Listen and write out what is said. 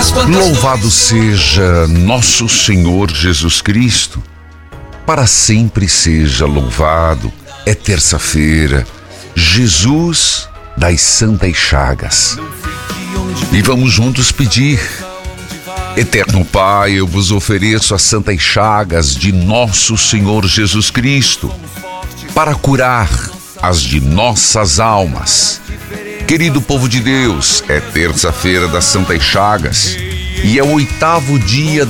Louvado seja nosso Senhor Jesus Cristo, para sempre seja louvado. É terça-feira, Jesus das Santas Chagas. E vamos juntos pedir: Eterno Pai, eu vos ofereço as Santas Chagas de nosso Senhor Jesus Cristo, para curar as de nossas almas. Querido povo de Deus, é terça-feira das Santas Chagas e é o 8º dia